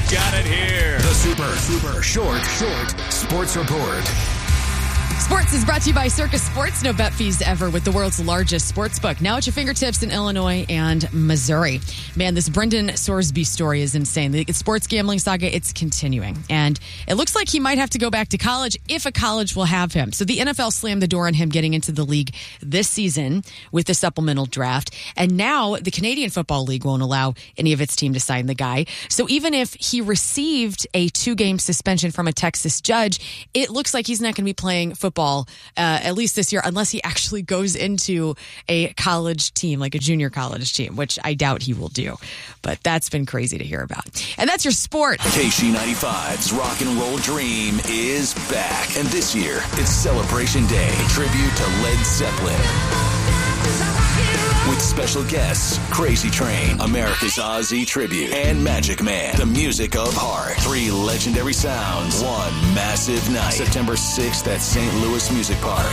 got it here. The super short sports report. Sports is brought to you by Circus Sports. No bet fees ever with the world's largest sports book. Now at your fingertips in Illinois and Missouri. Man, this Brendan Sorsby story is insane. The sports gambling saga, it's continuing. And it looks like he might have to go back to college if a college will have him. So the NFL slammed the door on him getting into the league this season with the supplemental draft. And now the Canadian Football League won't allow any of its team to sign the guy. So even if he received a 2-game suspension from a Texas judge, it looks like he's not going to be playing football at least this year, unless he actually goes into a college team, like a junior college team, which I doubt he will do. But that's been crazy to hear about. And that's your sport. KC95's Rock and Roll Dream is back. And this year, it's Celebration Day, a tribute to Led Zeppelin. With special guests, Crazy Train, America's Ozzy Tribute, and Magic Man, the music of heart. 3 legendary sounds, 1 massive night. September 6th at St. Louis Music Park.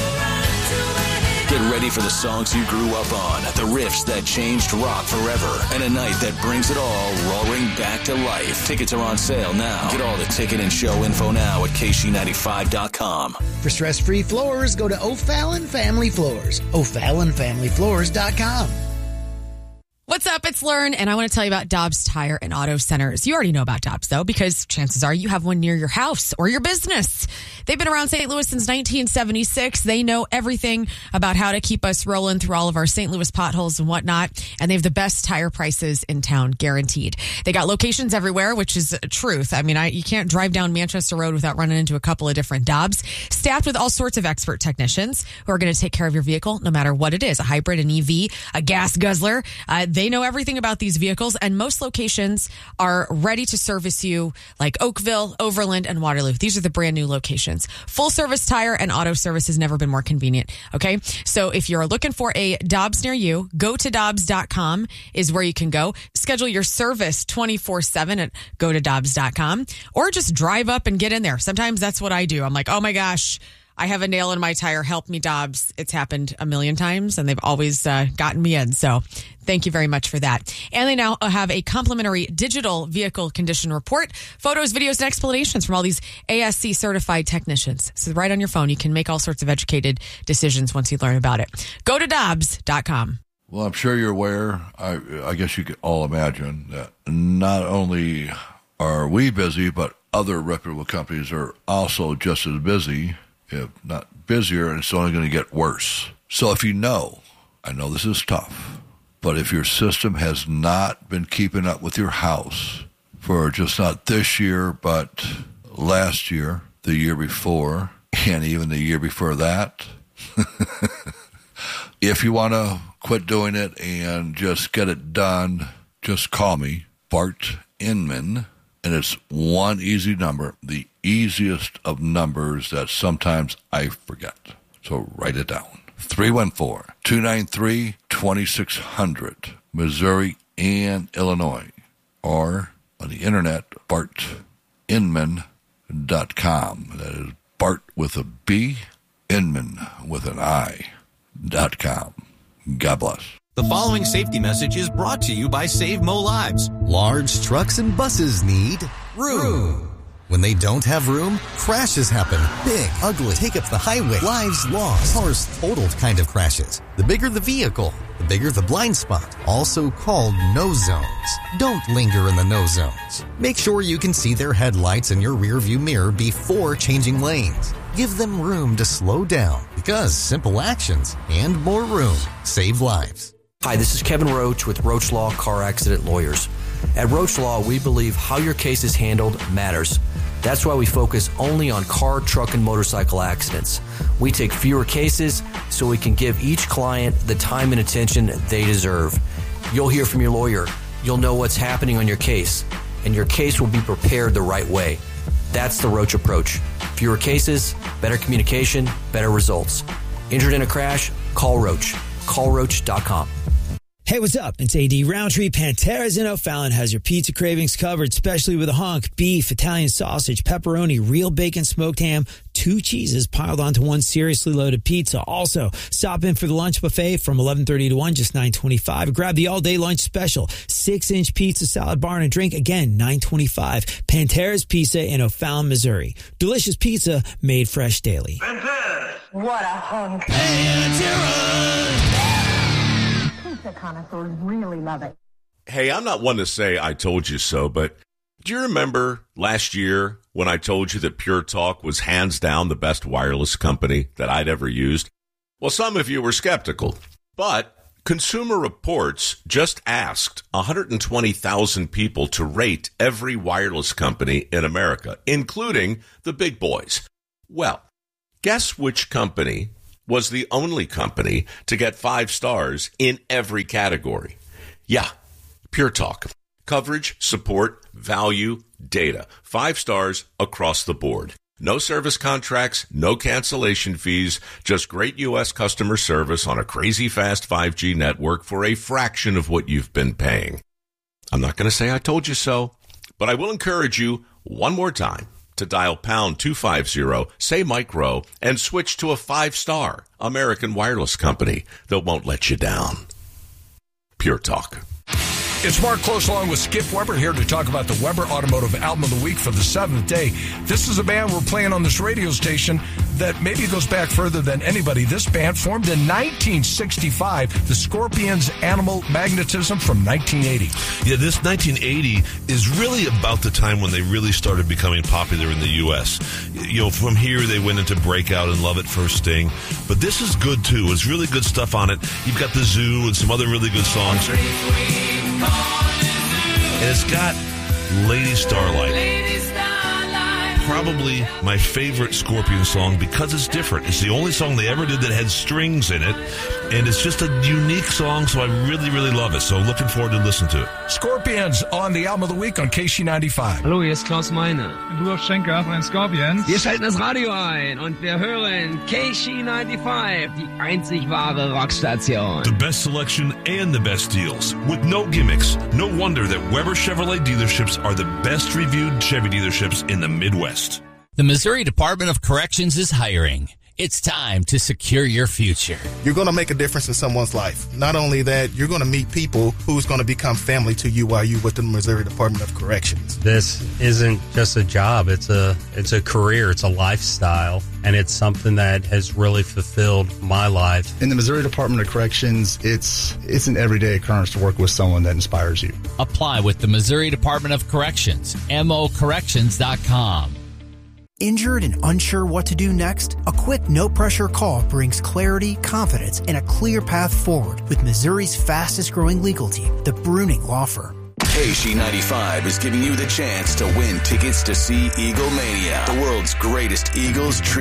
Get ready for the songs you grew up on, the riffs that changed rock forever, and a night that brings it all roaring back to life. Tickets are on sale now. Get all the ticket and show info now at KC95.com. For stress-free floors, go to O'Fallon Family Floors. O'FallonFamilyFloors.com. What's up? It's Learn, and I want to tell you about Dobbs Tire and Auto Centers. You already know about Dobbs, though, because chances are you have one near your house or your business. They've been around St. Louis since 1976. They know everything about how to keep us rolling through all of our St. Louis potholes and whatnot, and they have the best tire prices in town, guaranteed. They got locations everywhere, which is truth. I mean, you can't drive down Manchester Road without running into a couple of different Dobbs, staffed with all sorts of expert technicians who are going to take care of your vehicle no matter what it is, a hybrid, an EV, a gas guzzler. They know everything about these vehicles, and most locations are ready to service you, like Oakville, Overland, and Waterloo. These are the brand new locations. Full service tire and auto service has never been more convenient. Okay. So if you're looking for a Dobbs near you, go to Dobbs.com is where you can go. Schedule your service 24/7 at go to Dobbs.com, or just drive up and get in there. Sometimes that's what I do. I'm like, oh my gosh, I have a nail in my tire. Help me, Dobbs. It's happened a million times, and they've always gotten me in. So thank you very much for that. And they now have a complimentary digital vehicle condition report, photos, videos, and explanations from all these ASC certified technicians. So right on your phone, you can make all sorts of educated decisions once you learn about it. Go to Dobbs.com. Well, I'm sure you're aware, I guess you can all imagine, that not only are we busy, but other reputable companies are also just as busy, if not busier, and it's only going to get worse. So if you know, I know this is tough, but if your system has not been keeping up with your house for just not this year, but last year, the year before, and even the year before that, if you want to quit doing it and just get it done, just call me, Bart Inman, and it's one easy number, the easiest of numbers that sometimes I forget. So write it down. 314-293-2600, Missouri and Illinois, or on the internet, BartInman.com. That is Bart with a B, Inman with an I.com. God bless. The following safety message is brought to you by Save Mo Lives. Large trucks and buses need room. When they don't have room, crashes happen. Big, ugly, take up the highway, lives lost, cars totaled kind of crashes. The bigger the vehicle, the bigger the blind spot, also called no zones. Don't linger in the no zones. Make sure you can see their headlights in your rearview mirror before changing lanes. Give them room to slow down, because simple actions and more room save lives. Hi, this is Kevin Roach with Roach Law Car Accident Lawyers. At Roach Law, we believe how your case is handled matters. That's why we focus only on car, truck, and motorcycle accidents. We take fewer cases so we can give each client the time and attention they deserve. You'll hear from your lawyer. You'll know what's happening on your case, and your case will be prepared the right way. That's the Roach approach. Fewer cases, better communication, better results. Injured in a crash? Call Roach. CallRoach.com. Hey, what's up? It's A.D. Roundtree. Panteras in O'Fallon has your pizza cravings covered, especially with a hunk, beef, Italian sausage, pepperoni, real bacon, smoked ham, 2 cheeses piled onto one seriously loaded pizza. Also, stop in for the lunch buffet from 11:30 to 1, just $9.25. Grab the all-day lunch special, 6-inch pizza, salad bar, and a drink, again, $9.25. Panteras Pizza in O'Fallon, Missouri. Delicious pizza made fresh daily. Panteras! What a hunk. Pizza connoisseurs really love it. Hey, I'm not one to say I told you so, but do you remember last year when I told you that Pure Talk was hands down the best wireless company that I'd ever used? Well, some of you were skeptical, but Consumer Reports just asked 120,000 people to rate every wireless company in America, including the big boys. Well, guess which company was the only company to get 5 stars in every category? Yeah, Pure Talk. Coverage, support, value, data. 5 stars across the board. No service contracts, no cancellation fees, just great U.S. customer service on a crazy fast 5G network for a fraction of what you've been paying. I'm not going to say I told you so, but I will encourage you one more time to dial pound 250, say Mike Rowe, and switch to a 5-star American wireless company that won't let you down. Pure Talk. It's Mark Close along with Skip Weber here to talk about the Weber Automotive Album of the Week for the 7th day. This is a band we're playing on this radio station that maybe goes back further than anybody. This band formed in 1965, the Scorpions' Animal Magnetism from 1980. Yeah, this 1980 is really about the time when they really started becoming popular in the U.S. You know, from here they went into Breakout and Love At First Sting. But this is good, too. It's really good stuff on it. You've got The Zoo and some other really good songs. And it's got Lady Starlight. Probably my favorite Scorpion song because it's different. It's the only song they ever did that had strings in it. And it's just a unique song, so I really, really love it. So looking forward to listening to it. Scorpions on the Album of the Week on KC95. Hallo, hier ist Klaus Meine. Rudolf Schenker von den Scorpions. Wir schalten das Radio ein und wir hören KC95, die einzig wahre Rockstation. The best selection and the best deals. With no gimmicks. No wonder that Weber Chevrolet dealerships are the best reviewed Chevy dealerships in the Midwest. The Missouri Department of Corrections is hiring. It's time to secure your future. You're going to make a difference in someone's life. Not only that, you're going to meet people who's going to become family to you while you're with the Missouri Department of Corrections. This isn't just a job. It's a career. It's a lifestyle. And it's something that has really fulfilled my life. In the Missouri Department of Corrections, it's an everyday occurrence to work with someone that inspires you. Apply with the Missouri Department of Corrections, mocorrections.com. Injured and unsure what to do next? A quick, no-pressure call brings clarity, confidence, and a clear path forward with Missouri's fastest-growing legal team, the Bruning Law Firm. KC95 is giving you the chance to win tickets to see Eagle Mania, the world's greatest Eagles tribute.